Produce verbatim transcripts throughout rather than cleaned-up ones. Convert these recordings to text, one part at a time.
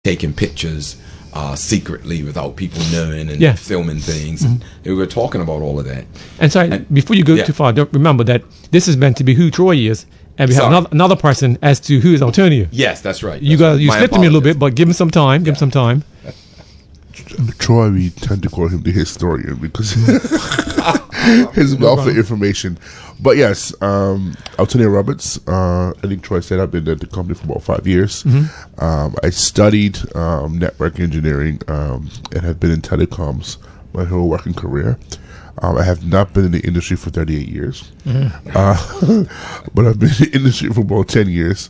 taking pictures uh, secretly without people knowing and Yeah. filming things. Mhm. And we were talking about all of that. And sorry, And- before you go yeah. too far, don't remember that this is meant to be who Troy is, and we have Sorry. another, another person as to who is Antonio. Yes, that's right. You That's got right. you My slipped me a little apologies. bit, but give him some time. Give him some time. Troy, we tend to call him the historian because his wealth of information. But yes, um, Antonio Roberts, uh, I think Troy said I've been at the company for about five years. Mm-hmm. Um, I studied um, network engineering um, and have been in telecoms my whole working career. Um, I have not been in the industry for thirty-eight years, uh, but I've been in the industry for about ten years.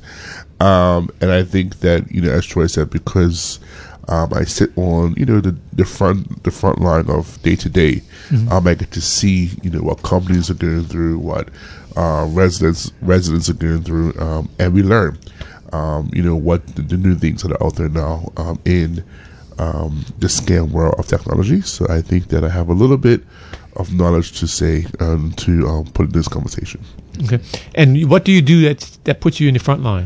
Um, and I think that, you know, as Troy said, because um, I sit on, you know, the, the front the front line of day to day, um, I get to see, you know, what companies are going through, what uh, residents residents are going through, um, and we learn, um, you know, what the, the new things that are out there now um, in um, the scam world of technology. So I think that I have a little bit of knowledge to say um, to um, put in this conversation. Okay. And what do you do that that puts you in the front line?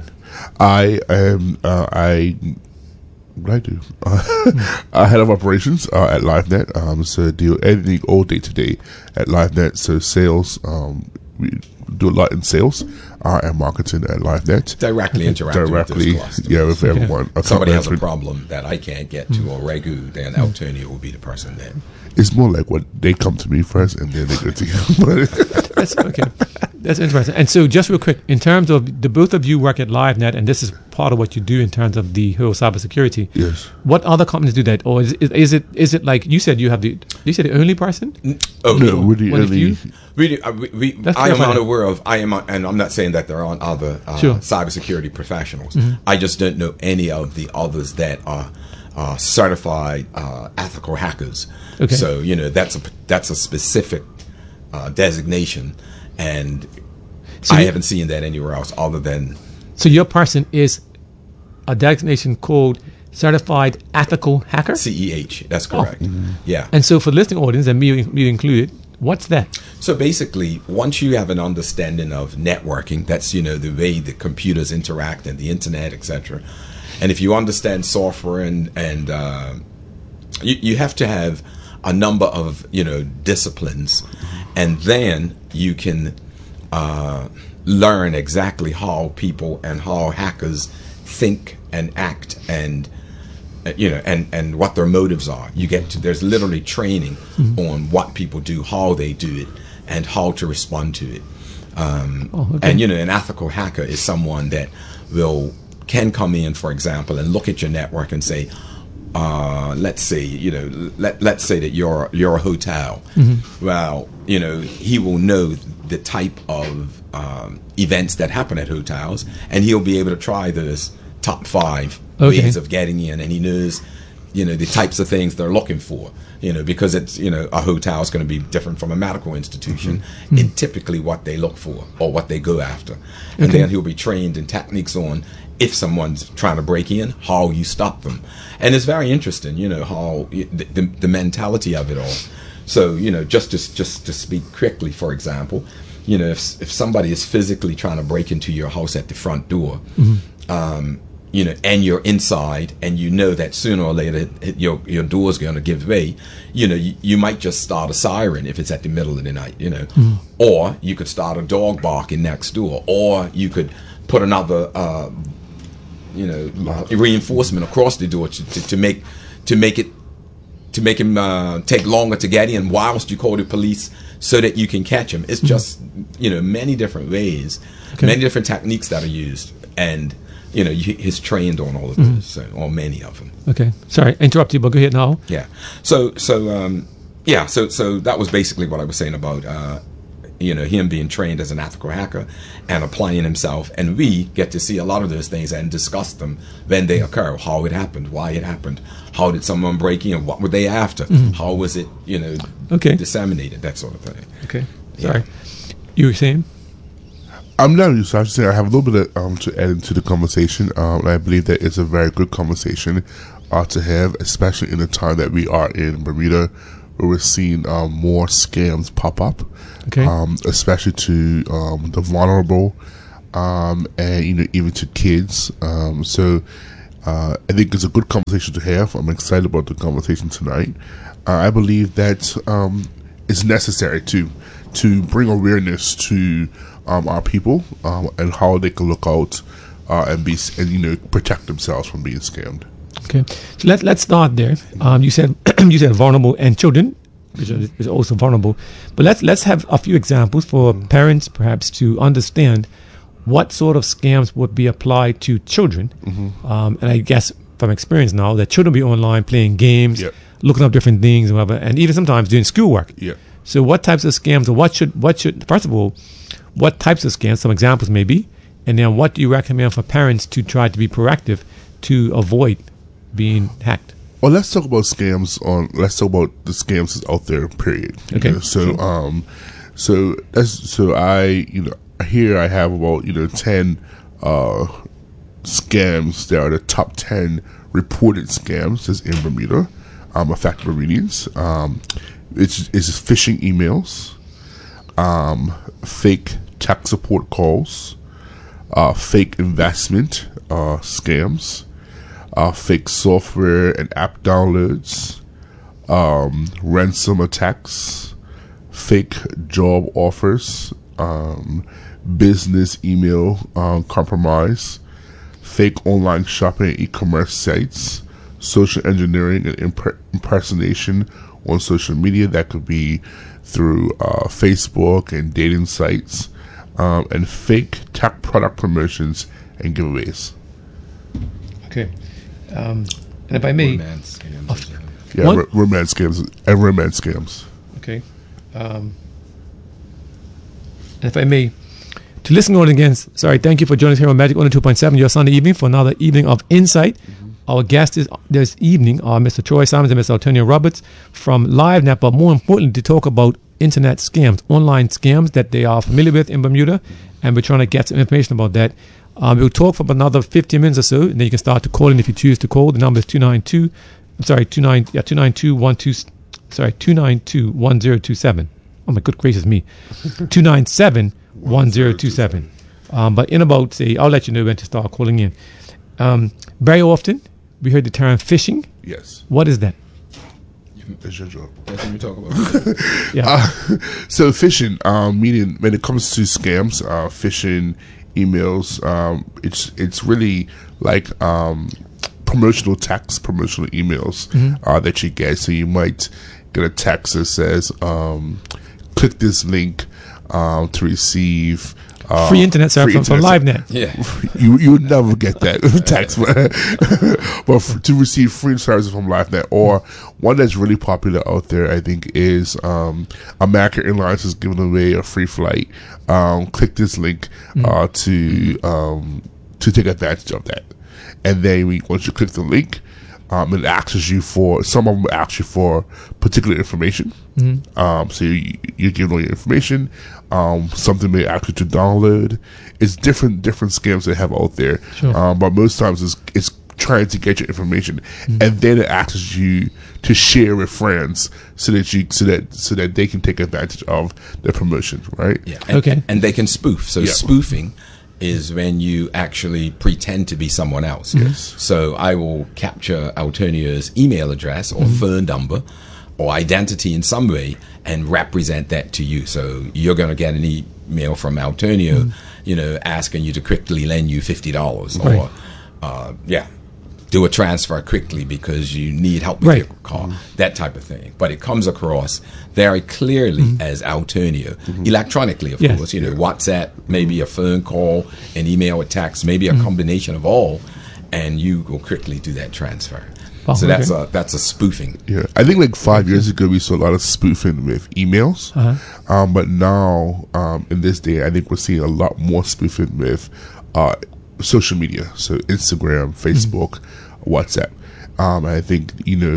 I am uh, I what I do uh, I head of operations uh, at LiveNet. Um, so deal anything all day to day at LiveNet. So sales, um, we do a lot in sales uh, and marketing at LiveNet. Directly interacting Directly, with those customers. yeah, with everyone. If somebody has a Account management. problem that I can't get to or Regu, then Antonio will be the person that. It's more like what they come to me first and then they go to you. That's okay. That's interesting. And so, just real quick, in terms of the both of you work at LiveNet, and this is part of what you do in terms of the whole cybersecurity. Yes. What other companies do that, or is, is, is it is it like you said you have the you said the only person? Oh, No, we're the What if only. you- We, uh, we, we, Let's I am clarify that. unaware of. I am, uh, and I'm not saying that there aren't other uh, Sure. cybersecurity professionals. Mm-hmm. I just don't know any of the others that are uh, certified uh, ethical hackers. Okay. So you know that's a that's a specific uh, designation, and So I you- haven't seen that anywhere else other than So your person is a designation called Certified Ethical Hacker. C E H. That's correct. Yeah. And so, for the listening audience, and me, me included, what's that? So basically, once you have an understanding of networking, that's, you know, the way the computers interact and the internet, et cetera. And if you understand software and, and uh, you, you have to have a number of, you know, disciplines, and then you can uh, learn exactly how people and how hackers think and act and uh, you know, and, and what their motives are. You get to, there's literally training on what people do, how they do it, and how to respond to it. Um, Oh, okay. And, you know, an ethical hacker is someone that will, can come in, for example, and look at your network and say, uh, let's say, you know, let, let's say that you're, you're a hotel. Well, you know, he will know the type of um, events that happen at hotels, and he'll be able to try those top five Okay. ways of getting in, and he knows, you know, the types of things they're looking for, you know, because it's, you know, a hotel is going to be different from a medical institution in typically what they look for or what they go after. And Okay. then he'll be trained in techniques on if someone's trying to break in, how you stop them. And it's very interesting, you know, how y- the, the, the mentality of it all. So, you know, just to, just to speak quickly, for example, you know, if, if somebody is physically trying to break into your house at the front door, um, you know, and you're inside, and you know that sooner or later it- your your door's going to give way, you know, you, you might just start a siren if it's at the middle of the night, you know, or you could start a dog barking next door, or you could put another, uh, you know, uh, reinforcement across the door to, to, to make to make it to make him uh, take longer to get in whilst you call the police so that you can catch him. It's just, you know, many different ways, Okay. many different techniques that are used, and you know, he- he's trained on all of those, so, or many of them. Okay. Sorry, I interrupt you, but go ahead now. Yeah. So, so, um, yeah. So, so that was basically what I was saying about, uh, you know, him being trained as an ethical hacker and applying himself, and we get to see a lot of those things and discuss them when they occur. How it happened, why it happened, how did someone break in, what were they after, how was it, you know, Okay. disseminated, that sort of thing. Okay. Sorry. You were saying? I'm not used to. I should say I have a little bit of, um, to add into the conversation. Um, and I believe that it's a very good conversation uh, to have, especially in the time that we are in Bermuda, where we're seeing um, more scams pop up, Okay. um, especially to um, the vulnerable, um, and you know, even to kids. Um, so Uh, I think it's a good conversation to have. I'm excited about the conversation tonight. Uh, I believe that um, it's necessary to to bring awareness to um, our people um, and how they can look out uh, and be and you know protect themselves from being scammed. Okay, so let's let's start there. Um, you said you said vulnerable and children, which are, which are also vulnerable. But let's let's have a few examples for parents, perhaps, to understand what sort of scams would be applied to children. Mm-hmm. Um, and I guess from experience now that children be online playing games, yep. looking up different things, and whatever, and even sometimes doing schoolwork. Yep. So what types of scams, or what should what should first of all, what types of scams? Some examples maybe, and then what do you recommend for parents to try to be proactive to avoid being hacked? Well, let's talk about scams on. Let's talk about the scams that's out there. Period. Okay. You know, so, Sure. um, so that's so I you know here I have about you know ten uh scams that are the top ten reported scams that's in Bermuda. Um, affected Bermudians. Um, it's it's phishing emails, um, fake tech support calls, uh, fake investment uh scams. Uh, fake software and app downloads, um, ransom attacks, fake job offers, um, business email um, compromise, fake online shopping and e-commerce sites, social engineering and imp- impersonation on social media. That could be through uh, Facebook and dating sites, um, and fake tech product promotions and giveaways. Okay. Um, and if I may, Romance scams as well. Yeah, One- r- romance scams and romance scams. okay. Um, and if I may, to listen on again, sorry, thank you for joining us here on Magic one oh two point seven your Sunday evening for another evening of insight. Mm-hmm. Our guests is, this evening are Mister Troy Simons and Mister Antonio Roberts from LiveNet, but more importantly, to talk about internet scams, online scams that they are familiar with in Bermuda, and we're trying to get some information about that. Um, we'll talk for another fifteen minutes or so, and then you can start to call in if you choose to call. The number is two nine two, I'm sorry, two nine yeah two nine two one two, sorry two nine two one zero two seven. Oh my good gracious me, two nine seven one zero two seven. Um, but in about say, I'll let you know when to start calling in. Um, very often we heard the term phishing. Yes, What is that? it's your job. That's what we talk about. Yeah. Uh, so phishing, um, meaning when it comes to scams, uh, phishing emails, um, it's it's really like um, promotional text, promotional emails Mm-hmm. uh, that you get. So you might get a text that says, um, "Click this link um, to receive." Uh, Free internet service from, from internet LiveNet. Yeah. You you would never get that text, but, but f- to receive free services from LiveNet, or one that's really popular out there, I think, is um, American Airlines is giving away a free flight. Um, click this link uh, to um, to take advantage of that, and then we, once you click the link, um, it asks you for some of them ask you for particular information. Mm-hmm. Um, so you, you give all your information. Um, something may ask you to download. It's different different scams they have out there. Sure. Um, but most times it's it's trying to get your information, Mm-hmm. and then it asks you to share with friends so that you so that so that they can take advantage of the promotion, right? Yeah. And, Okay. And they can spoof. So Yeah. spoofing is when you actually pretend to be someone else. Yes. So I will capture Antonio's email address or phone number or identity in some way and represent that to you. So you're going to get an email from Antonio, you know, asking you to quickly lend you fifty dollars Right. or, uh, yeah, do a transfer quickly because you need help with Right. your car, that type of thing. But it comes across very clearly as Antonio, electronically, of Yes. course, you know, WhatsApp, maybe a phone call, an email, a text, maybe a combination of all, and you will quickly do that transfer. Oh, so that's okay. a that's a spoofing. Yeah, I think like five years ago we saw a lot of spoofing with emails, Uh-huh. um, but now um, in this day I think we're seeing a lot more spoofing with uh, social media, so Instagram, Facebook, WhatsApp. Um, I think you know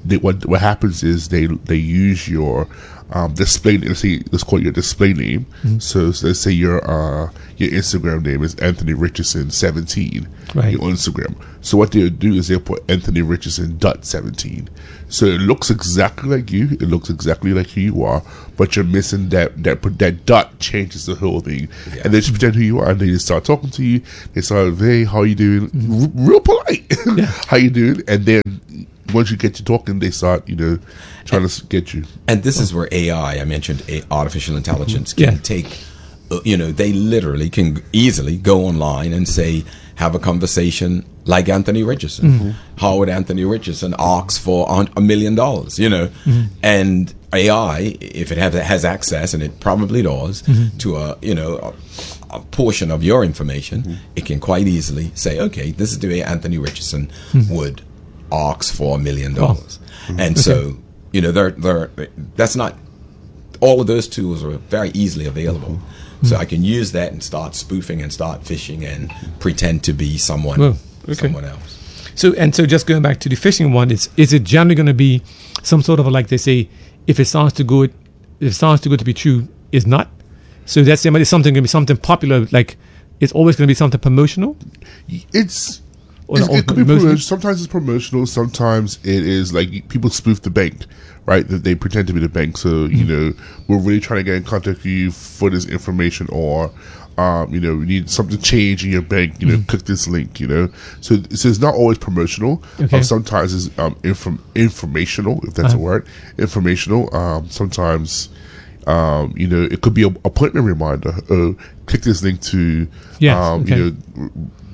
they, what what happens is they they use your um, display. Let's see, let's call it your display name. Mm-hmm. So, so let's say your uh, your Instagram name is Anthony Richardson seventeen. Right. Your Instagram. So what they'll do is they'll put Anthony Richardson dot seventeen. So it looks exactly like you. It looks exactly like who you are, but you're missing that that that dot changes the whole thing, yeah. and they just pretend who you are, and they just start talking to you. They start, hey, how you doing? Mm-hmm. R- real polite. Yeah. How you doing? And then once you get to talking, they start, you know, trying and, to get you. And this oh. is where A I, I mentioned a, artificial intelligence, can yeah. take, uh, you know, they literally can easily go online and say, have a conversation like Anthony Richardson. Mm-hmm. How would Anthony Richardson ask for a million dollars, you know? Mm-hmm. And A I, if it have, has access, and it probably does, mm-hmm. to a, you know, a, a portion of your information, mm-hmm. it can quite easily say, okay, this is the way Anthony Richardson mm-hmm. would ask for a million dollars. Mm-hmm. And okay. so, you know, they're, they're, that's not, all of those tools are very easily available. Mm-hmm. So I can use that and start spoofing and start phishing and pretend to be someone, well, okay. someone else. So, and so just going back to the phishing one, is is it generally going to be some sort of a, like they say, if it sounds too good, if it sounds too good to be true, it's not. So that's it's something going to be something popular, like it's always going to be something promotional. It's, it's it could be promotional. Sometimes it's promotional. Sometimes it is like people spoof the bank, right? That they pretend to be the bank. So mm-hmm. you know, we're really trying to get in contact with you for this information, or um, you know, we need something to change in your bank. You know, mm-hmm. click this link. You know, so, so it's not always promotional. Okay. Um, sometimes it's um, inform- informational, if that's uh-huh. a word. Informational. Um, sometimes. Um, you know, it could be an appointment reminder. Uh, click this link to, yes, um, okay. you know,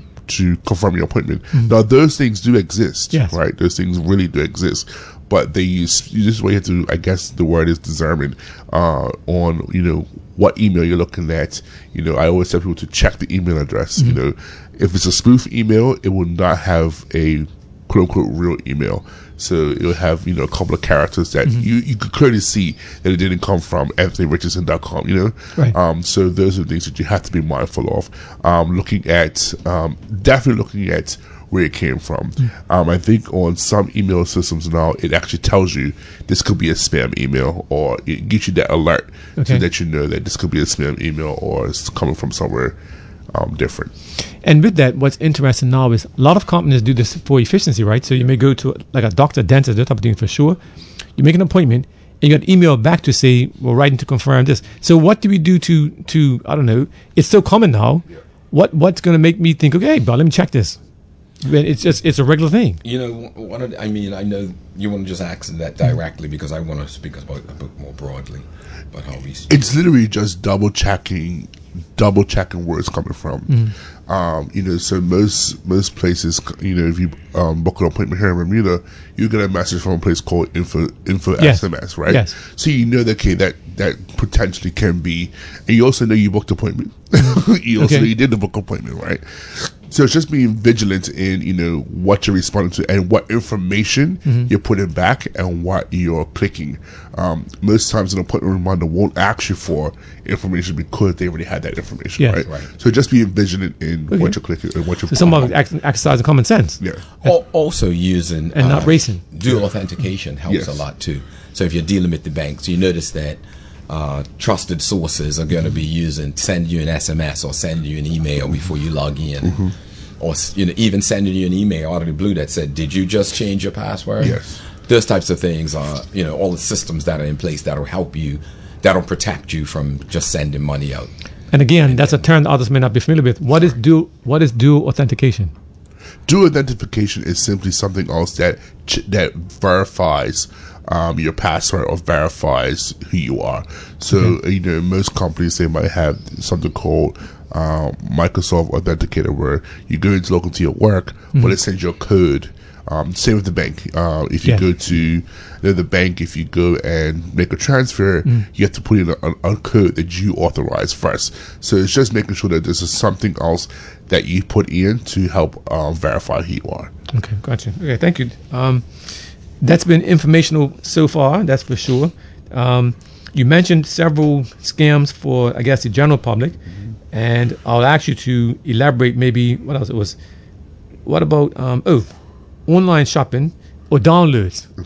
to confirm your appointment. Mm-hmm. Now, those things do exist, yes. right? Those things really do exist, but they use. You just have to. I guess the word is discernment uh, on you know what email you're looking at. You know, I always tell people to check the email address. Mm-hmm. You know, if it's a spoof email, it will not have a quote unquote real email. So it'll have, you know, a couple of characters that mm-hmm. you, you could clearly see that it didn't come from Anthony Richardson dot com, you know? Right. Um, so those are the things that you have to be mindful of. Um, looking at, um, definitely looking at where it came from. Mm-hmm. Um, I think on some email systems now, it actually tells you this could be a spam email, or it gives you that alert okay. so that you know that this could be a spam email or it's coming from somewhere um, different. And with that, what's interesting now is a lot of companies do this for efficiency, right? So you may go to like a doctor, dentist, that type of thing for sure. You make an appointment and you get an email back to say, we're writing to confirm this. So what do we do to, to I don't know, it's so common now. Yeah. What What's going to make me think, okay, but let me check this? It's just, it's a regular thing. You know, one of the, I mean, I know you want to just ask that directly because I want to speak about a bit more broadly about how we speak. It's literally just double checking, double checking where it's coming from. Mm-hmm. Um, you know, so most most places, you know, if you um, book an appointment here in Bermuda, you get a message from a place called Info Info yes. S M S, right? Yes. So you know that okay, that that potentially can be, and you also know you booked appointment. you also okay. know you did the book appointment, right? So it's just being vigilant in, you know, what you're responding to and what information mm-hmm. you're putting back and what you're clicking. Um, most times an appointment reminder won't ask you for information because they already had that information, yes. right? right? So just being vigilant in okay. what you're clicking and what you're. So some of exercising common sense. Yeah. Also using and uh, not racing. Dual authentication helps yes. a lot too. So if you're dealing with the banks, you notice that. Uh, trusted sources are going to be using send you an S M S or send you an email before you log in, mm-hmm. or you know even sending you an email out of the blue that said, "Did you just change your password?" Yes, those types of things are you know all the systems that are in place that'll help you, that'll protect you from just sending money out. And again, and, that's a term that others may not be familiar with. What is dual? What is dual authentication? Dual authentication is simply something else that that verifies. Um, your password or verifies who you are. So, okay. you know, most companies, they might have something called um, Microsoft Authenticator, where you go into log into your work, mm-hmm. but it sends you a code. Um, same with the bank. Uh, if you yeah. go to you know, the bank, if you go and make a transfer, mm. you have to put in a, a code that you authorize first. So it's just making sure that this is something else that you put in to help um, verify who you are. Okay, gotcha. Okay, thank you. Um, That's been informational so far, that's for sure. Um, you mentioned several scams for, I guess, the general public, mm-hmm. and I'll ask you to elaborate maybe, what else it was, what about, um, oh, online shopping or downloads. Mm-hmm.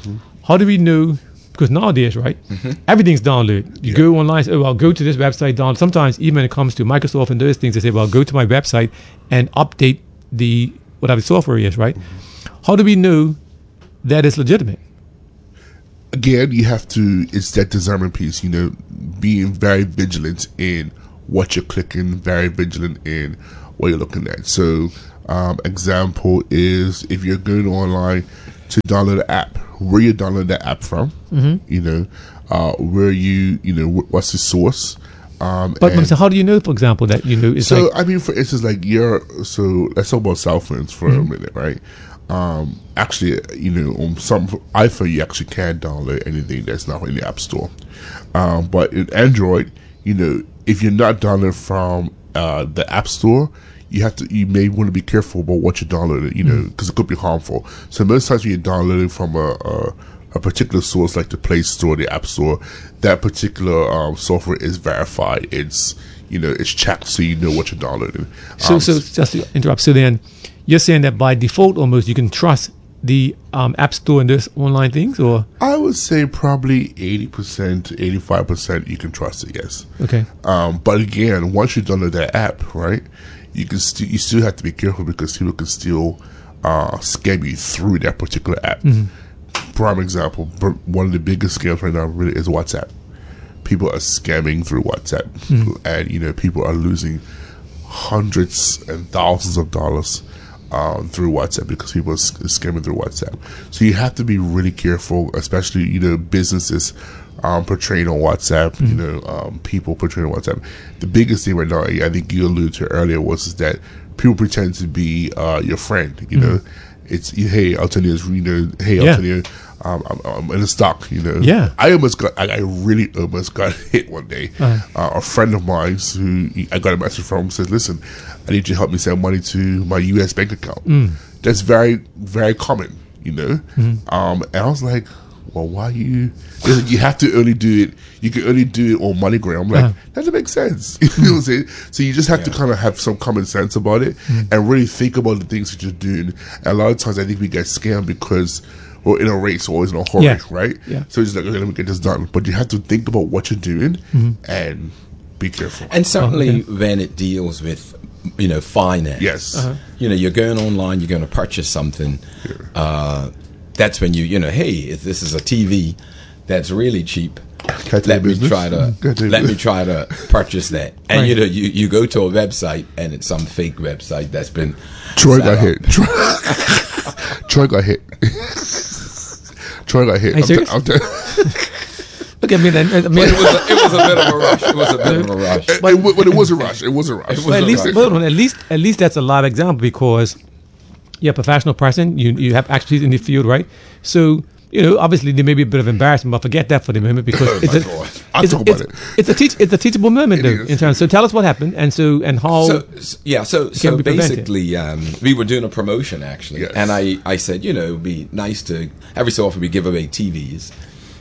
how do we know? Because nowadays, right, mm-hmm. everything's downloaded. You yeah. go online, say, oh, I'll go to this website, download. Sometimes even when it comes to Microsoft and those things, they say, well, go to my website and update the whatever software is, right? Mm-hmm. How do we know that it's legitimate? Again, you have to, it's that discernment piece, you know, being very vigilant in what you're clicking, very vigilant in what you're looking at. So, um, example is if you're going online to download an app, where you download that app from, mm-hmm. you know, uh, where you, you know, what's the source. Um, but so how do you know, for example, that you know? It's so like, I mean, for instance, like you're. So let's talk about cell phones for mm-hmm. a minute, right? Um, actually, you know, on some iPhone, you actually can download anything that's not in the App Store. Um, but in Android, you know, if you're not downloading from uh, the App Store, you have to. You may want to be careful about what you're downloading, you know, because mm-hmm. it could be harmful. So most times when you're downloading from a, a a particular source like the Play Store, the App Store, that particular um, software is verified. It's, you know, it's checked so you know what you're downloading. So, Um, so just to interrupt. So then, you're saying that by default, almost you can trust the um, App Store and those online things, or I would say probably eighty percent, eighty-five percent you can trust it. Yes. okay, Um, but again, once you download that app, right, you can still you still have to be careful because people can still uh, scam you through that particular app. Mm-hmm. Prime example, one of the biggest scams right now really is WhatsApp. People are scamming through WhatsApp, mm. and you know people are losing hundreds and thousands of dollars um, through WhatsApp because people are scamming through WhatsApp. So you have to be really careful, especially you know businesses um, portraying on WhatsApp. Mm. You know um, people portraying on WhatsApp. The biggest thing right now, I think you alluded to earlier, was is that people pretend to be uh, your friend. You mm. know. It's hey, I'll tell you this, you know, hey, I'll yeah. tell you, um, I'm, I'm in the stock, you know. Yeah. I almost got, I, I really almost got hit one day. Uh-huh. Uh, a friend of mine who I got a message from said, listen, I need you to help me send money to my U S bank account. Mm. That's very, very common, you know. Mm-hmm. Um, and I was like, well, why you, you have to only do it, you can only do it on MoneyGram. I'm like, uh-huh. that doesn't make sense. You know what I'm saying? So you just have yeah. to kind of have some common sense about it mm. and really think about the things that you're doing. And a lot of times I think we get scammed because we're in a race, or always in a hurry, yeah. right? Yeah. So it's like, okay, let me get this done. But you have to think about what you're doing mm-hmm. and be careful. And certainly oh, okay. when it deals with, you know, finance. Yes. Uh-huh. You know, you're going online, you're going to purchase something. Yeah. Uh, that's when you, you know, hey, if this is a T V that's really cheap, let me try to let me try to purchase that. And right. you know, you, you go to a website and it's some fake website that's been Troy got hit. Troy, Troy got hit. Troy got hit. Are you serious? I'm t- I'm t- Look at me then. I mean, it, was a, it was a bit of a rush. It was a bit of a rush. But, but, but it was a rush. It was a rush. It was well, at a least, rush. well, at least, at least that's a live example because you're a professional person. You you have expertise in the field, right? So you know, obviously there may be a bit of embarrassment, but forget that for the moment because oh it's, a, I'll it's, talk it's, about it. it's a teach, it's a teachable moment, though. In terms, so tell us what happened and so and how. So, yeah, so so basically, um, we were doing a promotion actually, yes. and I I said, you know, it'd be nice to every so often we give away T Vs,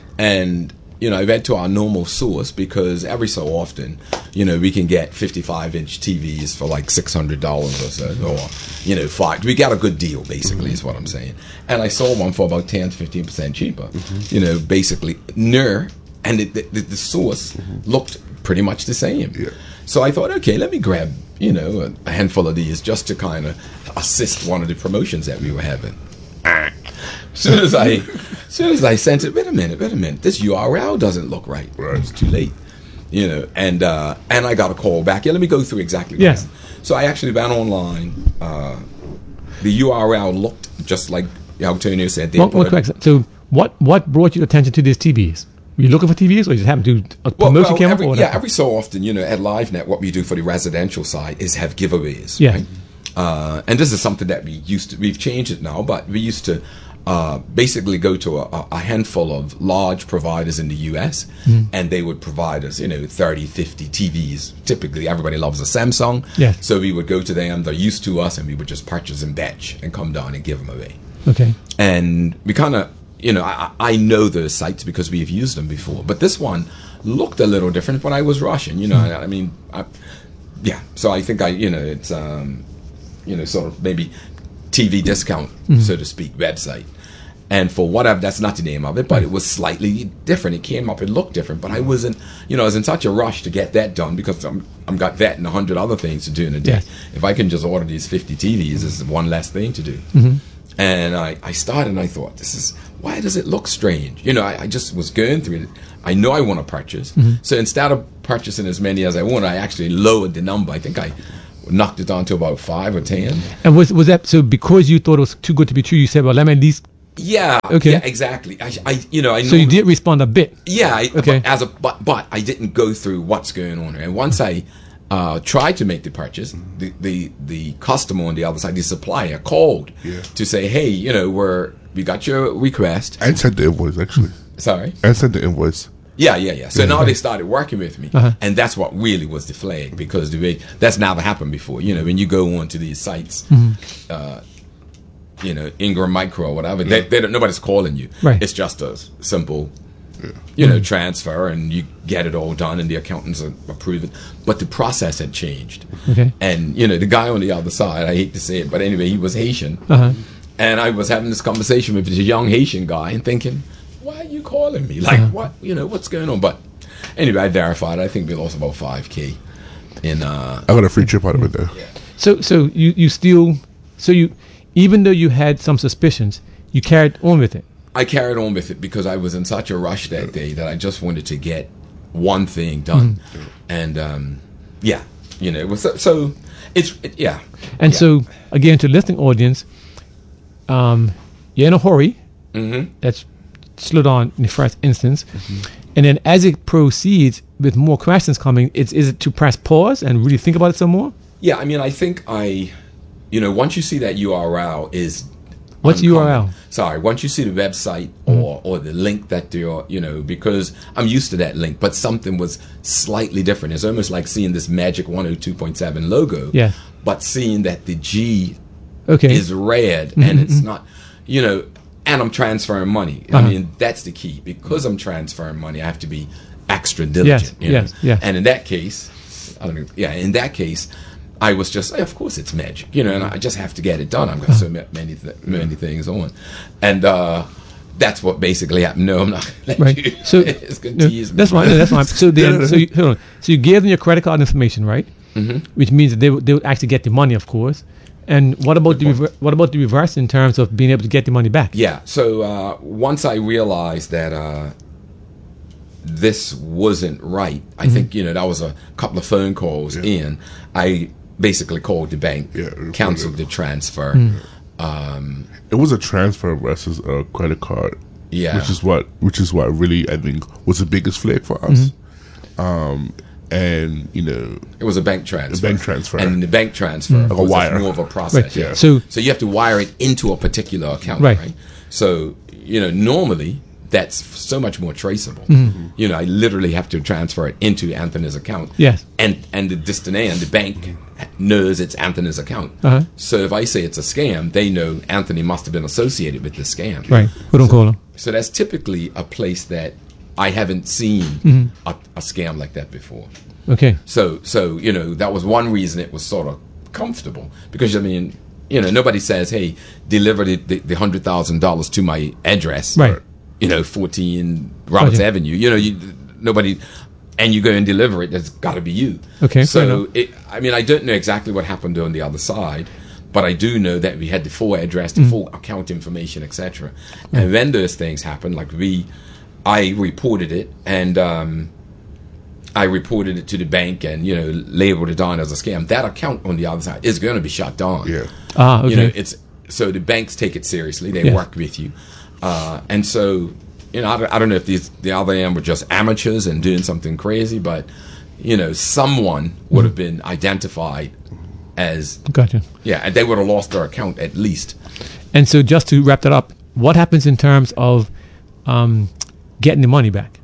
and you know, I went to our normal source because every so often, you know, we can get fifty-five inch T Vs for like six hundred dollars or so, or, you know, five. We got a good deal, basically, mm-hmm. is what I'm saying. And I sold one for about ten to fifteen percent cheaper, mm-hmm. you know, basically, near, and it, the, the, the source mm-hmm. looked pretty much the same. Yeah. So I thought, okay, let me grab, you know, a, a handful of these just to kind of assist one of the promotions that we were having. As soon as I, as soon as I sent it, wait a minute, wait a minute, this U R L doesn't look right. Right. It's too late, you know. And uh, and I got a call back. Yeah, let me go through exactly. What yes. happened. So I actually went online. Uh, the U R L looked just like Antonio said. One, one quick, so what what brought your attention to these T Vs? Were you looking for T Vs, or you just happened to do a well, promotion well, came every, up? Or yeah, every so often, you know, at LiveNet, what we do for the residential side is have giveaways. Yeah. Right? Uh, and this is something that we used to. We've changed it now, but we used to. Uh, basically go to a, a handful of large providers in the U S mm. and they would provide us, you know, thirty, fifty T Vs. Typically, everybody loves a Samsung. Yes. So we would go to them, they're used to us, and we would just purchase in batch and come down and give them away. Okay. And we kind of, you know, I, I know those sites because we've used them before. But this one looked a little different when I was rushing, you know. Mm. I, I mean, I, yeah. So I think I, you know, it's, um, you know, sort of maybe T V discount, mm-hmm. so to speak, website. And for whatever, that's not the name of it, but it was slightly different. It came up, it looked different, but I wasn't, you know, I was in such a rush to get that done because I'm, I'm got that and a hundred other things to do in a day. Yes. If I can just order these fifty T Vs, it's one less thing to do. Mm-hmm. And I, I started and I thought, this is, why does it look strange? You know, I, I just was going through it. I know I want to purchase. Mm-hmm. So instead of purchasing as many as I want, I actually lowered the number. I think I knocked it down to about five or ten. And was was that so because you thought it was too good to be true? You said, "Well, let me at least." Yeah. Okay. Yeah. Exactly. I, I you know, I. So you did respond a bit. Yeah. I, Okay. But as a but, but I didn't go through what's going on, and once I uh, tried to make the purchase, the, the the customer on the other side, the supplier, called Yeah. to say, "Hey, you know, we're we got your request." And sent the invoice, actually. Sorry. And sent the invoice. Yeah, yeah, yeah. So now they started working with me, Uh-huh. and that's what really was the flag because the way that's never happened before. You know, when you go onto these sites, Mm-hmm. uh, you know, Ingram Micro or whatever, they, they don't, nobody's calling you. Right. It's just a simple, you know, transfer, and you get it all done, and the accountants approve it. But the process had changed, Okay. and you know, the guy on the other side, I hate to say it, but anyway, he was Haitian, Uh-huh. and I was having this conversation with this young Haitian guy and thinking, why are you calling me? Like, Uh-huh. what, you know, what's going on? But anyway, I verified. I think we lost about five K in, uh, I got a free trip out of it, though. So so you you still so you even though you had some suspicions, you carried on with it. I carried on with it because I was in such a rush that day that I just wanted to get one thing done. Mm-hmm. And, um, yeah, you know, it was so, so it's, it, yeah. And yeah. so again, to the listening audience, um, you're in a hurry. Mhm. That's slowed on in the first instance, and then as it proceeds with more questions coming, it's is it to press pause and really think about it some more? Yeah, I mean, I think I, you know, once you see that U R L is, What's uncommon- U R L? Sorry, once you see the website or or the link that you're, you know, because I'm used to that link, but something was slightly different. It's almost like seeing this Magic one oh two point seven logo, Yeah. but seeing that the G Okay. is red and it's not, you know, and I'm transferring money. I Uh-huh. mean, that's the key. Because I'm transferring money, I have to be extra diligent. Yes, you know? yes, yes. And in that case, I don't know, yeah, in that case, I was just, of course it's magic, you know, and I just have to get it done. I've got so ma- many th- many things on. And uh, that's what basically happened. No, I'm not going to let you. Right. So it's going to no, tease me. that's fine. no, That's fine. So then, so you, hold on. So you gave them your credit card information, right? Mm-hmm. Which means that they would they would actually get the money, of course. And what about the rever- what about the reverse in terms of being able to get the money back? Yeah. So uh, once I realized that uh, this wasn't right, I Mm-hmm. think, you know, that was a couple of phone calls in. I basically called the bank, Yeah, reported. canceled the transfer. Mm. Um, It was a transfer versus a credit card. Yeah. Which is what which is what really I think was the biggest flag for us. Mm-hmm. Um and you know it was a bank transfer. bank transfer. And the bank transfer Like a was wire. more of a process. Right. Yeah. So So you have to wire it into a particular account, Right. right? So, you know, normally that's so much more traceable. Mm-hmm. You know, I literally have to transfer it into Anthony's account. Yes. And and the destination, the bank knows it's Anthony's account. Uh-huh. So if I say it's a scam, they know Anthony must have been associated with the scam. right, who don't call them? So that's typically a place that I haven't seen Mm-hmm. a, a scam like that before. Okay. So, so you know, that was one reason it was sort of comfortable because I mean, you know, nobody says, "Hey, deliver the the, the hundred thousand dollars to my address," Right. You know, fourteen Roberts Okay. Avenue. You know, you nobody, and you go and deliver it. That's got to be you. Okay, fair So, enough. it, I mean, I don't know exactly what happened on the other side, but I do know that we had the full address, Mm. the full account information, et cetera. And when those things happen, like we, I reported it and. um I reported it to the bank and, you know, labeled it on as a scam. That account on the other side is going to be shut down. yeah. Ah, okay. You know, it's so the banks take it seriously. They Yes. work with you. Uh, and so, you know, I don't, I don't know if these, the other end were just amateurs and doing something crazy, but, you know, someone would have been identified as, Gotcha. yeah, and they would have lost their account at least. And so just to wrap that up, what happens in terms of um, getting the money back?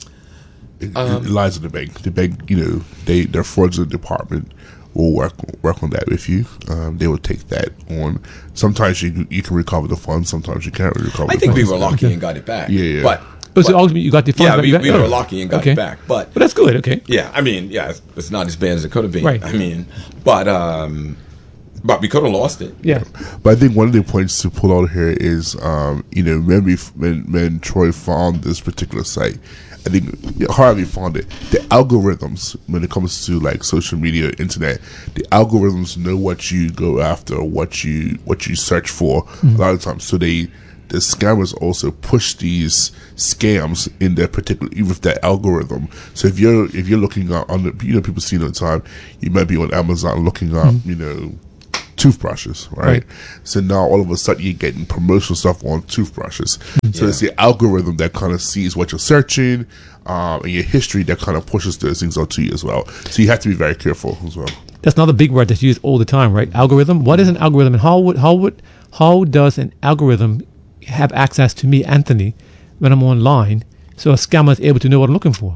It, Um, it lies in the bank. The bank, you know, they their fraudulent department will work work on that with you. Um, they will take that on. Sometimes you you can recover the funds. Sometimes you can't recover. I the think we funds. were lucky and got it back. Yeah, yeah. But, Oh, so but- ultimately you got the funds yeah, back- we, back? we were Oh. lucky and got Okay. it back. But, But that's good, okay. yeah, I mean, yeah, it's, it's not as bad as it could have been. Right. I mean, but um, But we could have lost it. Yeah. But I think one of the points to pull out here is, um, you know, when, we, when, when Troy found this particular site, I think how have you found it? The algorithms, when it comes to like social media, internet, the algorithms know what you go after, what you what you search for mm-hmm. a lot of times. So they, the scammers also push these scams in their particular, even with that algorithm. So if you're if you're looking at on the, you know, people see it all the time, you might be on Amazon looking up, mm-hmm. you know, toothbrushes, right? right? So now all of a sudden you're getting promotional stuff on toothbrushes. Mm-hmm. So yeah. it's the algorithm that kind of sees what you're searching, um, and your history that kind of pushes those things out to you as well. So you have to be very careful as well. That's another big word that's used all the time, right? Algorithm. What is an algorithm, and how would how would how does an algorithm have access to me, Anthony, when I'm online, so a scammer is able to know what I'm looking for?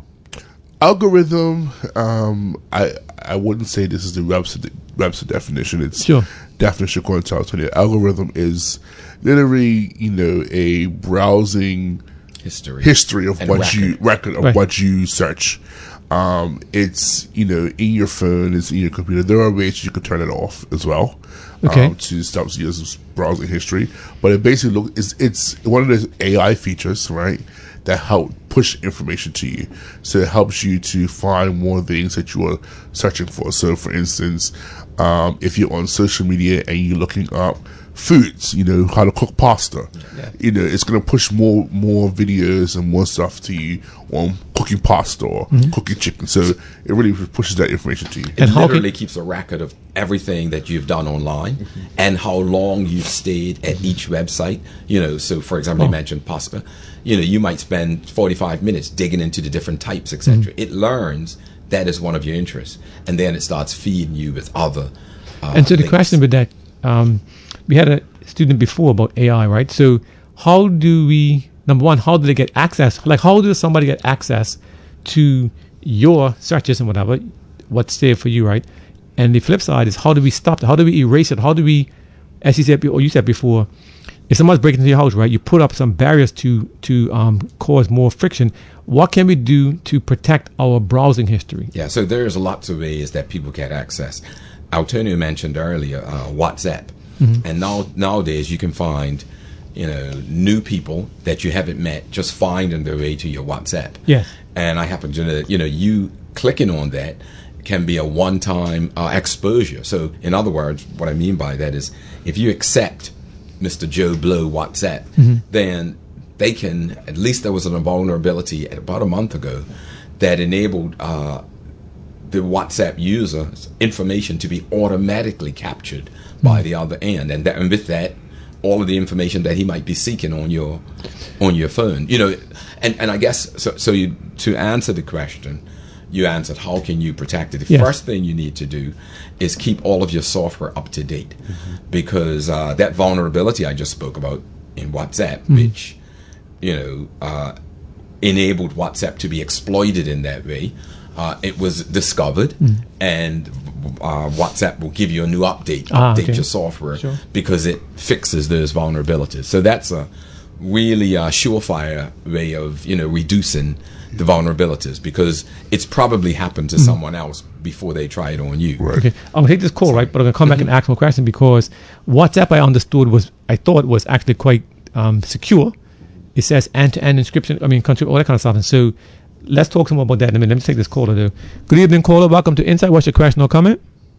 Algorithm, um, I I wouldn't say this is the Webster, Webster definition. It's sure. definition according to Antonio. Algorithm is literally, you know, a browsing history history of and what record. you record of right. what you search. Um, it's, you know, in your phone, it's in your computer. There are ways you can turn it off as well. Okay. Um, to stop your browsing history, but it basically look it's it's one of the A I features, right, that help push information to you. So it helps you to find more things that you are searching for. So, for instance, um, if you're on social media and you're looking up foods, you know, how to cook pasta, yeah. you know, it's going to push more more videos and more stuff to you on cooking pasta or mm-hmm. cooking chicken. So it really pushes that information to you. It and literally can- keeps a record of everything that you've done online mm-hmm. and how long you've stayed at each website. You know, so for example, oh. you mentioned pasta. You know, you might spend forty-five minutes digging into the different types, et cetera. Mm-hmm. It learns that is one of your interests, and then it starts feeding you with other. Uh, and so the links. question with that, um, we had a student before about A I, right? So how do we, number one, how do they get access? Like, how does somebody get access to your searches and whatever, what's there for you, right? And the flip side is, how do we stop it? How do we erase it? How do we, as you said, or you said before, if someone's breaking into your house, right, you put up some barriers to to um, cause more friction. What can we do to protect our browsing history? Yeah, so there's lots of ways that people get access. Antonio mentioned earlier uh, WhatsApp. Mm-hmm. And now nowadays you can find, you know, new people that you haven't met just finding their way to your WhatsApp. Yes. And I happen to know that, you know, you clicking on that can be a one-time uh, exposure. So, in other words, what I mean by that is if you accept Mister Joe Blow WhatsApp, mm-hmm. then they can, at least there was a vulnerability about a month ago that enabled uh, the WhatsApp user's information to be automatically captured by the other end, and, that, and with that, all of the information that he might be seeking on your on your phone, you know, and, and I guess so. So you, to answer the question, you answered how can you protect it. The yes. first thing you need to do is keep all of your software up to date, mm-hmm. because uh, that vulnerability I just spoke about in WhatsApp, mm-hmm. which you know uh, enabled WhatsApp to be exploited in that way. Uh, it was discovered, mm. and uh, WhatsApp will give you a new update, ah, update okay. your software, sure. because it fixes those vulnerabilities. So that's a really uh, surefire way of, you know, reducing the vulnerabilities, because it's probably happened to mm. someone else before they try it on you. Right. Okay, I'm gonna take this call, right? But I'm gonna come back and ask more question, because WhatsApp, I understood, was I thought was actually quite um, secure. It says end-to-end encryption. I mean, control, all that kind of stuff, and so. Let's talk some more about that in a minute. Let me take this caller, though. Good evening, caller. Welcome to Insight. What's your question or comment?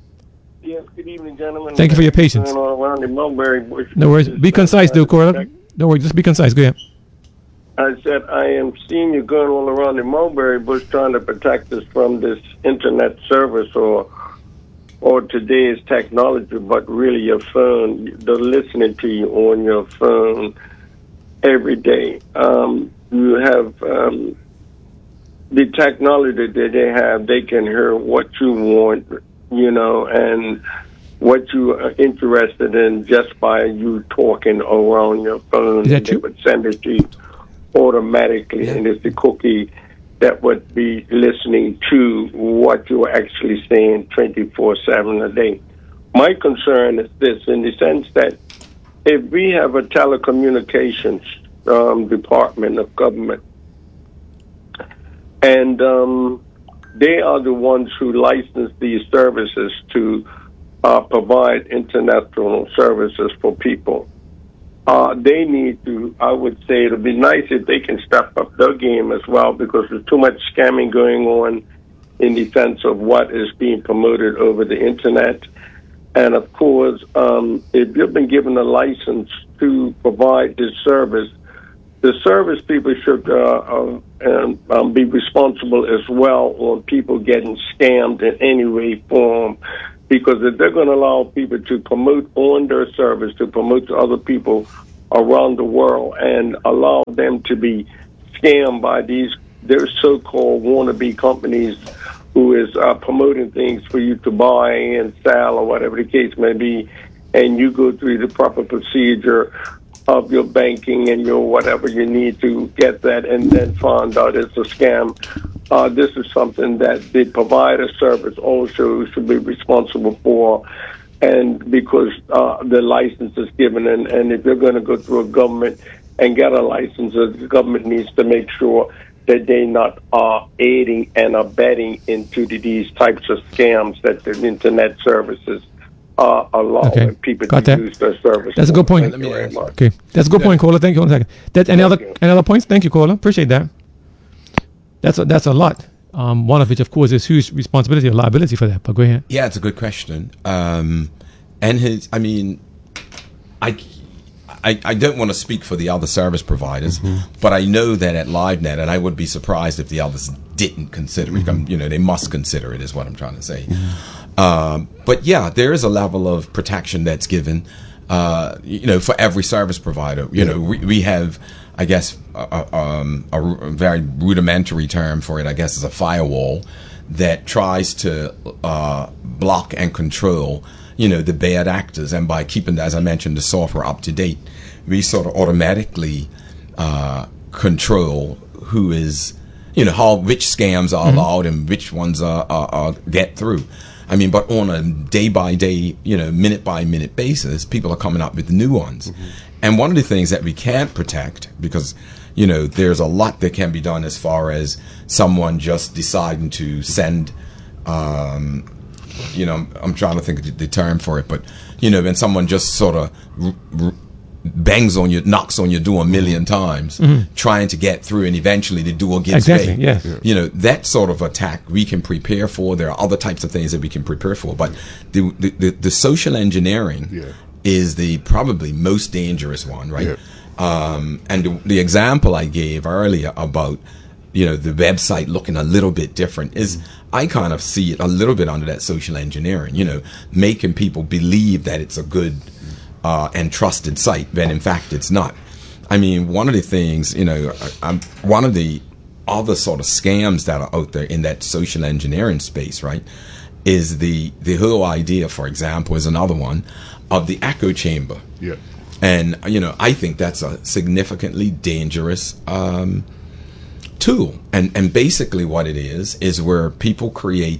Yes, good evening, gentlemen. Thank you for your patience. Around the Mulberry Bush. No worries. Be concise, though, caller. No worries. Just be concise. Go ahead. I said, I am seeing you going all around the Mulberry Bush trying to protect us from this internet service or or today's technology, but really your phone, they're listening to you on your phone every day. Um, you have... Um, the technology that they have, they can hear what you want, you know, and what you are interested in just by you talking around your phone. Is that and true? They would send it to you automatically, yeah. And it's the cookie that would be listening to what you're actually saying twenty-four seven a day. My concern is this, in the sense that if we have a telecommunications um, department of government, and um, they are the ones who license these services to uh, provide international services for people. Uh, they need to, I would say, it would be nice if they can step up their game as well, because there's too much scamming going on in defense of what is being promoted over the Internet. And, of course, um, if you've been given a license to provide this service, the service people should uh, uh, um, be responsible as well on people getting scammed in any way, form. Because if they're going to allow people to promote on their service, to promote to other people around the world, and allow them to be scammed by these their so-called wannabe companies who is uh, promoting things for you to buy and sell or whatever the case may be, and you go through the proper procedure of your banking and your whatever you need to get that, and then find out it's a scam. Uh, this is something that the provider service also should be responsible for, and because uh, the license is given, and, and if you're going to go through a government and get a license, the government needs to make sure that they not are aiding and abetting into the, these types of scams that the internet services uh, allow okay. people Got to that. use their service. That's a good point. Thank you very much. Okay, that's a good point, caller. Thank you. One second. That, any Thank other you. any other points? Thank you, caller. Appreciate that. That's a, that's a lot. Um, one of which, of course, is whose responsibility or liability for that. But go ahead. Yeah, it's a good question. Um, and his, I mean, I, I, I don't want to speak for the other service providers, mm-hmm. but I know that at LiveNet, and I would be surprised if the others didn't consider mm-hmm. it. You know, they must consider it, is what I'm trying to say. Mm-hmm. Um, but yeah, there is a level of protection that's given, uh, you know, for every service provider. You yeah. know, we, we have, I guess, a, um, a, a very rudimentary term for it, I guess, is a firewall that tries to uh, block and control, you know, the bad actors. And by keeping, as I mentioned, the software up to date, we sort of automatically uh, control who is, you know, how which scams are mm-hmm. allowed and which ones are, are, are get through. I mean, but on a day by day, you know, minute by minute basis, people are coming up with new ones. Mm-hmm. And one of the things that we can't protect, because, you know, there's a lot that can be done as far as someone just deciding to send, um, you know, I'm trying to think of the term for it, but, you know, when someone just sort of r- r- bangs on your, knocks on your door a million times, mm-hmm. trying to get through, and eventually the door gives exactly, way. Yes. Yeah. You know, that sort of attack we can prepare for. There are other types of things that we can prepare for, but the the, the, the social engineering yeah. is the probably most dangerous one, right? Yeah. Um, and the, the example I gave earlier about, you know, the website looking a little bit different is, I kind of see it a little bit under that social engineering, you know, making people believe that it's a good uh, and trusted site, when in fact it's not. I mean, one of the things, you know, I'm, one of the other sort of scams that are out there in that social engineering space, right, is the, the whole idea, for example, is another one, of the echo chamber. Yeah. And, you know, I think that's a significantly dangerous um, tool. And and basically what it is, is where people create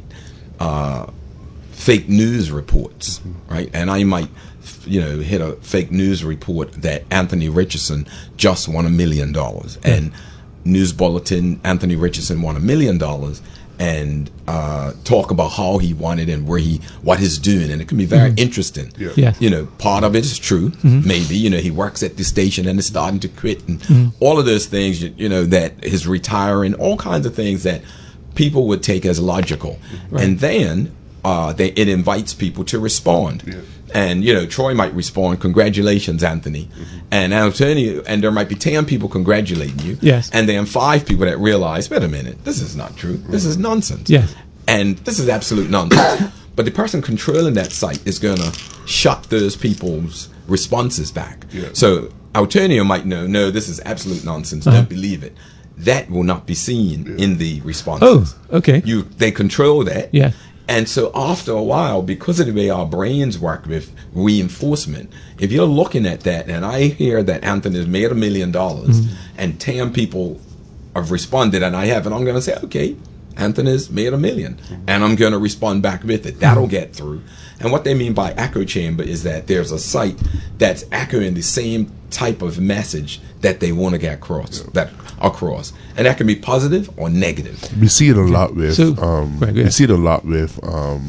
uh, fake news reports, mm-hmm. right? And I might, you know, hit a fake news report that Anthony Richardson just won a million dollars. And News Bulletin, Anthony Richardson won a million dollars. And uh, talk about how he won it and where he, what he's doing, and it can be very mm-hmm. interesting. Yeah. Yeah. You know, part of it is true. Mm-hmm. Maybe, you know, he works at the station and is starting to quit, and mm-hmm. all of those things. You, you know, that he's retiring, all kinds of things that people would take as logical, right. And then uh, they, it invites people to respond. Yeah. And, you know, Troy might respond, "Congratulations, Anthony." Mm-hmm. And Antonio, and there might be ten people congratulating you. Yes. And then five people that realize, wait a minute, this is not true. This is nonsense. Yes. And this is absolute nonsense. But the person controlling that site is going to shut those people's responses back. Yeah. So Antonio might know, no, this is absolute nonsense. Uh-huh. Don't believe it. That will not be seen Yeah. in the responses. Oh, okay. You, they control that. Yeah. And so after a while, because of the way our brains work with reinforcement, if you're looking at that and I hear that Anthony's made a million dollars Mm-hmm. and ten people have responded and I haven't, I'm going to say, okay, Anthony's made a million, mm-hmm. and I'm going to respond back with it. That'll get through. And what they mean by echo chamber is that there's a site that's echoing the same type of message that they want to get across, yeah. that across, and that can be positive or negative. We see it a lot with. So, um, right, we see it a lot with um,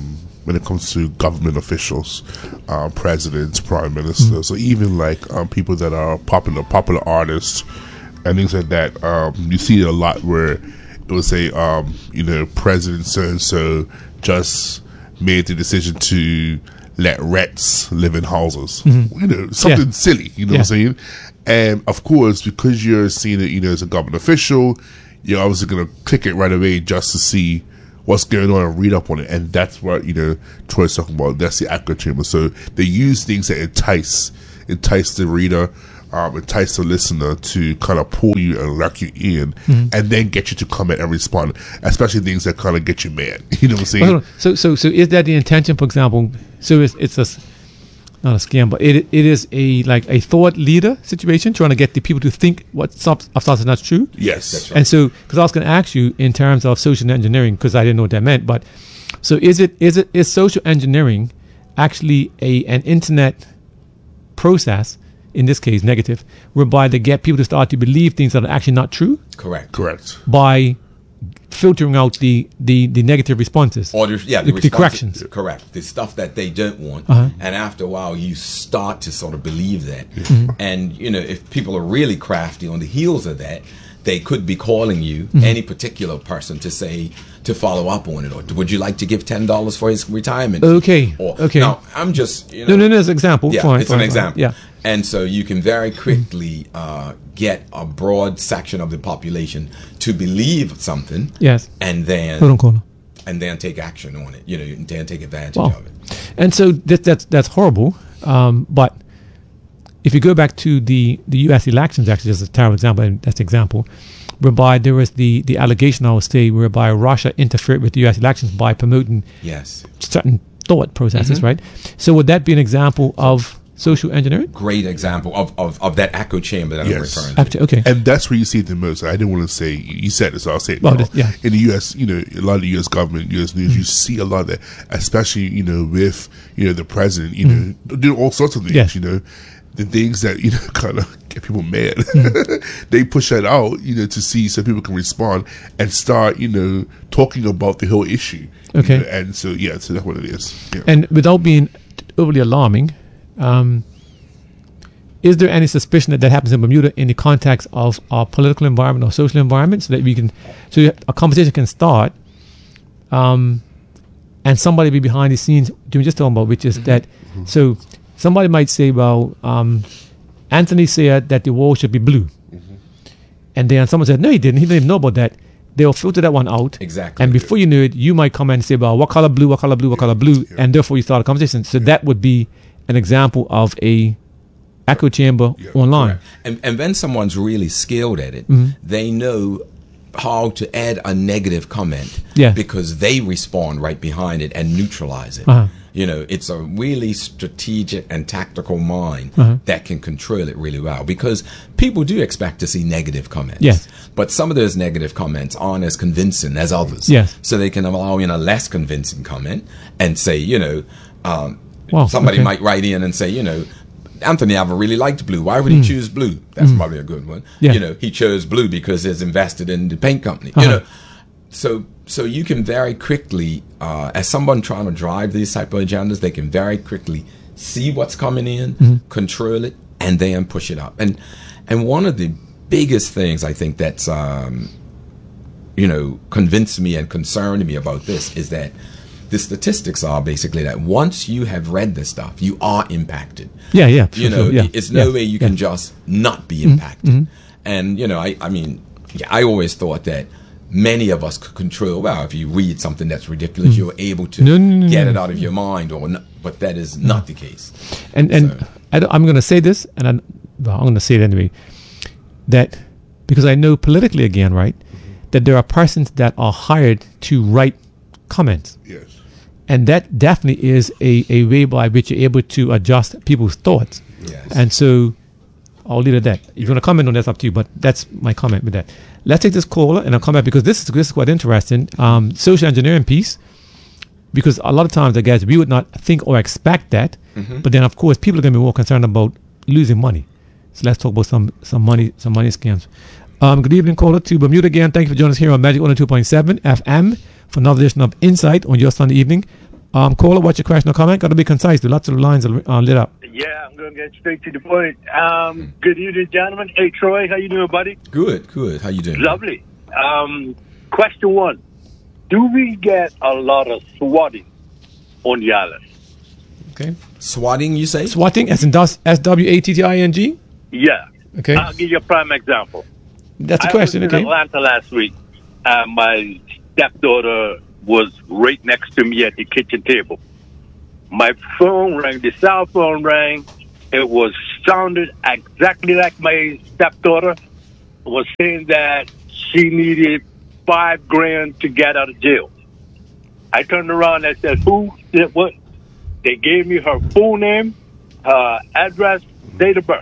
when it comes to government officials, uh, presidents, prime ministers, or even like um, people that are popular popular artists and things like that. Um, you see it a lot where it will say, um, you know, President so and so just made the decision to let rats live in houses. Mm-hmm. You know, something yeah. silly. You know yeah. what I'm saying? And of course, because you're seeing it, you know, as a government official, you're obviously going to click it right away just to see what's going on and read up on it. And that's what, you know, Troy's talking about. That's the echo chamber. So they use things that entice, entice the reader, um, entice the listener to kind of pull you and lock you in, mm-hmm. and then get you to comment and respond, especially things that kind of get you mad. You know what I'm saying? Well, so, so, so is that the intention, for example? So it's, it's a, not a scam, but it it is a like a thought leader situation, trying to get the people to think what some of stuff is not true. Yes, that's right. And so, because I was going to ask you in terms of social engineering, because I didn't know what that meant, but so is it is it is social engineering actually a an internet process, in this case negative, whereby they get people to start to believe things that are actually not true? Correct. Correct. By filtering out the, the, the negative responses. Or the, yeah, the, the, the corrections. Correct. The stuff that they don't want. Uh-huh. And after a while, you start to sort of believe that. Mm-hmm. And, you know, if people are really crafty on the heels of that, they could be calling you, mm-hmm. any particular person, to say, to follow up on it. Or would you like to give ten dollars for his retirement? Okay. Or, okay. Now, I'm just, you know. No, no, no, it's an example. Yeah, fine, it's fine, an fine. example. Yeah. And so you can very quickly uh, get a broad section of the population to believe something. Yes. And then Hold on, caller. and then take action on it. You know, and then take advantage Wow. of it. And so that, that's that's horrible. Um, but if you go back to the, the U S elections, actually, just a terrible example, and that's the example, whereby there was the, the allegation, I would say, whereby Russia interfered with the U S elections by promoting Yes. certain thought processes, Mm-hmm. right? So would that be an example of social engineering? Great example of, of, of that echo chamber that Yes. I'm referring to. Actually, okay. And that's where you see it the most. I didn't want to say, you said this, so I'll say it Well, now. this- yeah. In the U S, you know, a lot of the U S government, U S news, Mm. you see a lot of that, especially, you know, with, you know, the president, you know, doing all sorts of things, Yes. you know, the things that, you know, kind of get people mad. Mm. They push that out, you know, to see so people can respond and start, you know, talking about the whole issue. you Okay. know, and so, yeah, so that's what it is. Yeah. And without being overly alarming, um, is there any suspicion that that happens in Bermuda in the context of our political environment or social environment, so that we can, so you- a conversation can start, um, and somebody be behind the scenes doing just talking about, which is that, so somebody might say, well, um, Anthony said that the wall should be blue, and then someone said, no, he didn't. He didn't even know about that. They'll filter that one out. Exactly. And before you know it, you might come and say, well, what color blue, what color blue, what color blue, Yeah. and therefore you start a conversation. So that would be an example of a echo chamber Yeah, online. Correct. And and when someone's really skilled at it, Mm-hmm. they know how to add a negative comment, Yeah. because they respond right behind it and neutralize it. Uh-huh. You know, it's a really strategic and tactical mind Uh-huh. that can control it really well, because people do expect to see negative comments. Yes. But some of those negative comments aren't as convincing as others. Yes. So they can allow in a less convincing comment and say, you know, um, Wow, somebody okay. might write in and say, you know, Anthony ever really liked blue. Why would he choose blue? That's probably a good one. Mm. Yeah. You know, he chose blue because he's invested in the paint company. Uh-huh. You know, so so you can very quickly, uh, as someone trying to drive these type of agendas, they can very quickly see what's coming in, Mm-hmm. control it, and then push it up. And and one of the biggest things I think that's um, you know convinced me and concerned me about this is that the statistics are basically that once you have read this stuff, you are impacted. Yeah, yeah. You sure, know, sure, yeah, it's no yeah, way you yeah. Mm-hmm. can just not be impacted. And, you know, I, I mean, yeah, I always thought that many of us could control, well, if you read something that's ridiculous, you're able to No, no, no, get no. it out of your mind, or not, but that is not the case. And and So- I don't, I'm going to say this, and I'm, well, I'm going to say it anyway, that because I know politically again, right, that there are persons that are hired to write comments. Yes. And that definitely is a, a way by which you're able to adjust people's thoughts. Yes. And so I'll leave it at that. If you want to comment on that, it's up to you. But that's my comment with that. Let's take this caller and I'll come back, because this is, this is quite interesting. Um, social engineering piece, because a lot of times, I guess, we would not think or expect that. Mm-hmm. But then, of course, people are going to be more concerned about losing money. So let's talk about some some money some money scams. Um, good evening, caller to Bermuda again. Thank you for joining us here on Magic one oh two point seven F M for another edition of Insight on your Sunday evening. Um, caller, what's your question or comment? Got to be concise. There lots of lines uh, lit up. Yeah, I'm going to get straight to the point. Um, good evening, gentlemen. Hey, Troy, how you doing, buddy? Good, good. How you doing? Lovely. Um, question one. Do we get a lot of swatting on the island? Okay. Swatting, you say? Swatting, as in S W A T T I N G? Yeah. Okay. I'll give you a prime example. That's a question, I was okay. in Atlanta last week. Uh, my stepdaughter was right next to me at the kitchen table. My phone rang, the cell phone rang. It was sounded exactly like my stepdaughter was saying that she needed five grand to get out of jail. I turned around and I said, who did what? They gave me her full name, her address, date of birth.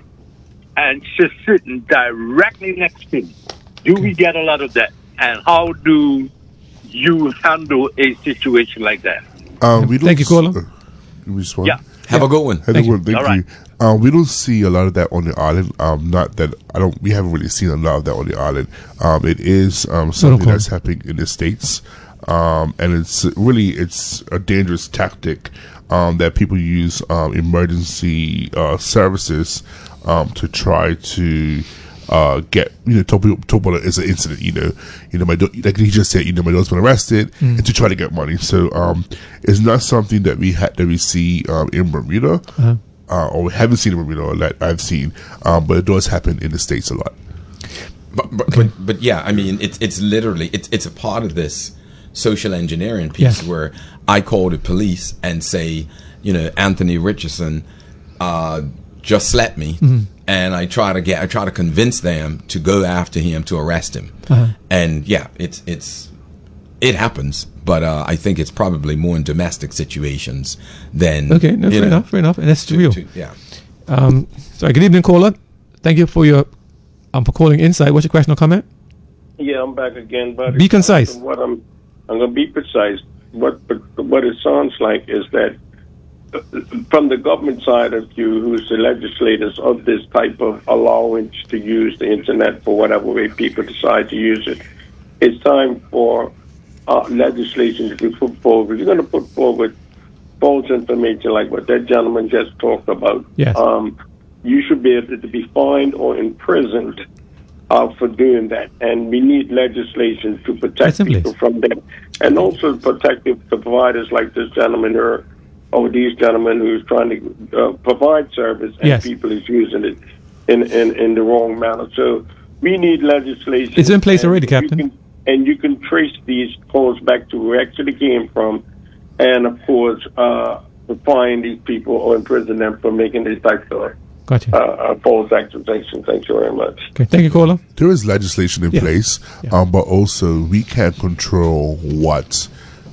And she's sitting directly next to me. Do we get a lot of that? And how do you handle a situation like that? Um, we don't Thank you, caller. Uh, we just want- Yeah. Have a good one. Have a Thank good one. you. Thank All you. Um, we don't see a lot of that on the island. Um, not that I don't. We haven't really seen a lot of that on the island. Um, it is um, something Protocol. that's happening in the States, um, and it's really it's a dangerous tactic um, that people use um, emergency uh, services um, to try to. Uh, get you know talk, talk about it as an incident. You know, you know my do- like he just said. You know, my daughter's been arrested, Mm. and to try to get money. So um, it's not something that we had that we see um, in Bermuda, Uh-huh. uh, or we haven't seen in Bermuda, or that I've seen. Um, but it does happen in the States a lot. But, but, but, but yeah, I mean, it's it's literally it's it's a part of this social engineering piece Yeah. where I call the police and say, you know, Anthony Richardson uh, just slapped me, Mm-hmm. and I try to get I try to convince them to go after him to arrest him, Uh-huh. and yeah, it's it's it happens, but uh, I think it's probably more in domestic situations than Okay, no, you fair know, enough, fair enough. And that's to- real. to- yeah. Um, sorry, good evening, caller. Thank you for your um, for calling Insight. What's your question or comment? Yeah, I'm back again, buddy. Be concise. What I'm, I'm going to be precise. What, what it sounds like is that uh, from the government side of you, who's the legislators of this type of allowance to use the internet for whatever way people decide to use it, it's time for uh, legislation to be put forward. You're going to put forward false information like what that gentleman just talked about. Yes. Um, you should be able to be fined or imprisoned uh, for doing that. And we need legislation to protect That's in people place. from that. And also protect the, the providers like this gentleman or, or these gentlemen who's trying to uh, provide service and Yes. people is using it in, in, in the wrong manner. So we need legislation. It's in place and already, you Captain. can- and you can trace these calls back to where it actually came from. And, of course, uh, fine these people or imprison them for making these types of Gotcha. uh, uh, false accusations. Thank you very much. Okay, thank you, caller. There is legislation in Yeah. place, Yeah. um, but also we can't control what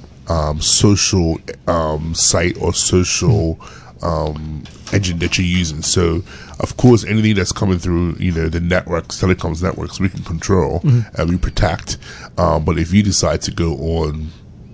um, social um, site or social um, engine that you're using. So, of course, anything that's coming through, you know, the networks, telecoms networks, we can control Mm-hmm. and we protect. Um, but if you decide to go on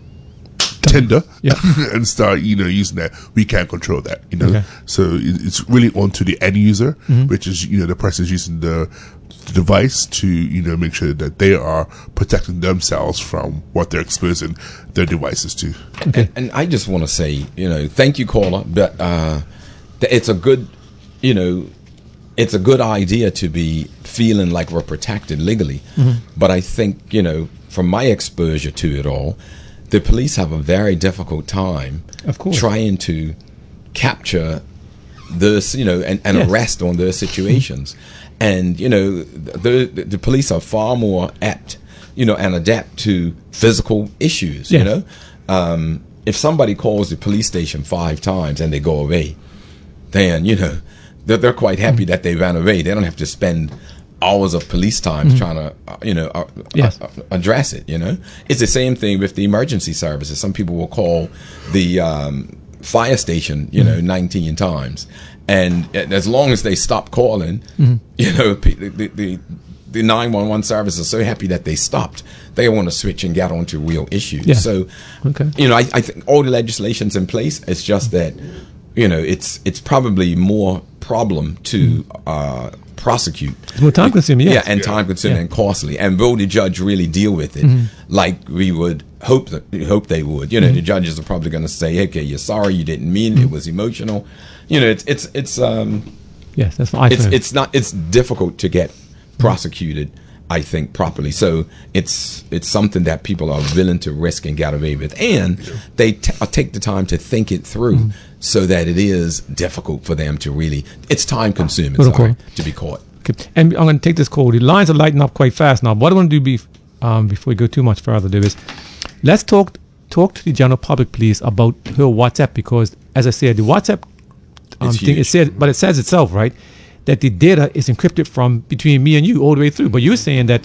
Tinder Yeah. and start, you know, using that, we can't control that, you know. Okay. So it- it's really on to the end user, Mm-hmm. which is, you know, the person who's using the, the device to, you know, make sure that they are protecting themselves from what they're exposing their devices to. Okay. And, and I just want to say, you know, thank you, caller, but uh, th- it's a good, you know, it's a good idea to be feeling like we're protected legally. But I think, you know, from my exposure to it all, the police have a very difficult time Of course. trying to capture this, you know, and, and Yes. arrest on those situations. And, you know, the, the, the police are far more apt, you know, and adapt to physical issues, you Yes. know. Um, if somebody calls the police station five times and they go away, then, you know, they're, they're quite happy that they ran away. They don't have to spend hours of police time trying to, uh, you know, uh, Yes. uh, address it, you know. It's the same thing with the emergency services. Some people will call the um, fire station, you know, nineteen times. And as long as they stop calling, you know, pe- the, the, the nine one one service is so happy that they stopped. They want to switch and get onto real issues. Yeah. So, Okay. you know, I, I think all the legislation's in place. It's just that, you know, it's it's probably more problem to uh, prosecute. It's more time consuming, yes. Yeah, and time consuming Yeah. and costly. And will the judge really deal with it like we would hope that, hope they would? You know, the judges are probably going to say, "Okay, you're sorry, you didn't mean it. It was emotional." You know, it's it's it's um, Yes, that's what I it's said. it's not it's difficult to get prosecuted, I think, properly. So it's it's something that people are willing to risk and get away with, and they t- uh, take the time to think it through, so that it is difficult for them to really. It's time consuming Little sorry, call. to be caught. Okay. And I'm going to take this call. The lines are lighting up quite fast now. What I want to do be, um, before we go too much further, do is let's talk talk to the general public, please, about her WhatsApp, because, as I said, the WhatsApp um, It's thing, it huge. said, but it says itself, right, that the data is encrypted from between me and you all the way through. But you're saying that